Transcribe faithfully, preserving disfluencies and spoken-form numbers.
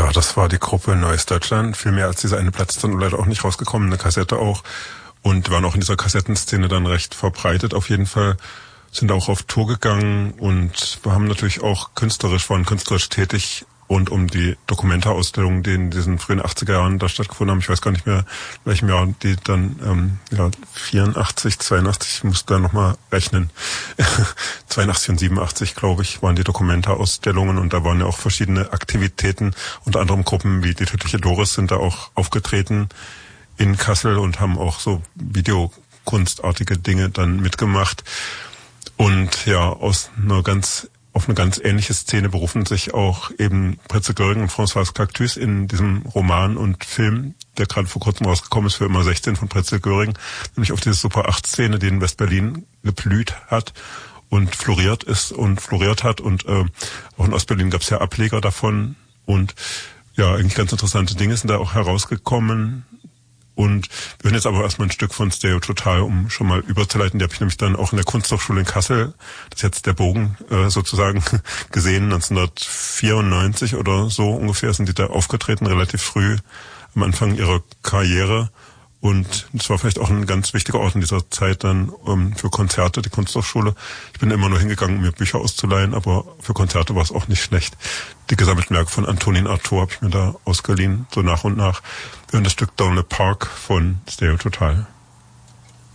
Ja, das war die Gruppe Neues Deutschland. Viel mehr als dieser eine Platz dann leider auch nicht rausgekommen, eine Kassette auch. Und waren auch in dieser Kassettenszene dann recht verbreitet auf jeden Fall. Sind auch auf Tour gegangen und wir haben natürlich auch künstlerisch, waren künstlerisch tätig rund um die Dokumenta-Ausstellungen, die in diesen frühen achtziger Jahren da stattgefunden haben. Ich weiß gar nicht mehr, in welchem Jahr die dann, ähm, ja, vierundachtzig, zweiundachtzig, ich muss da nochmal rechnen. zweiundachtzig und siebenundachtzig, glaube ich, waren die Dokumenta-Ausstellungen und da waren ja auch verschiedene Aktivitäten, unter anderem Gruppen wie die Tödliche Doris sind da auch aufgetreten in Kassel und haben auch so videokunstartige Dinge dann mitgemacht. Und ja, aus einer ganz auf eine ganz ähnliche Szene berufen sich auch eben Pritze Göring und Françoise Cactus in diesem Roman und Film, der gerade vor kurzem rausgekommen ist, für immer sechzehn von Pritze Göring, nämlich auf diese Super acht Szene, die in West-Berlin geblüht hat und floriert ist und floriert hat. Und äh, auch in Ost-Berlin gab es ja Ableger davon. Und ja, eigentlich ganz interessante Dinge sind da auch herausgekommen. Und wir hören jetzt aber erstmal ein Stück von Stereo Total, um schon mal überzuleiten. Die habe ich nämlich dann auch in der Kunsthochschule in Kassel, das ist jetzt der Bogen äh, sozusagen, gesehen. neunzehnhundertvierundneunzig oder so ungefähr sind die da aufgetreten, relativ früh am Anfang ihrer Karriere. Und es war vielleicht auch ein ganz wichtiger Ort in dieser Zeit dann um, für Konzerte, die Kunsthochschule. Ich bin immer nur hingegangen, um mir Bücher auszuleihen, aber für Konzerte war es auch nicht schlecht. Die gesammelten Werke von Antonin Artaud habe ich mir da ausgeliehen, so nach und nach. Wir hören das Stück Down the Park von Stereo Total.